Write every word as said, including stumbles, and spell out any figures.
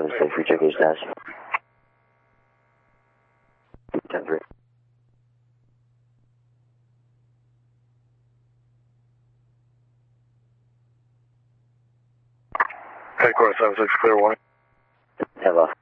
seven six, recheck H dash. ten three. Headquarters seven six, clear warning. ten left.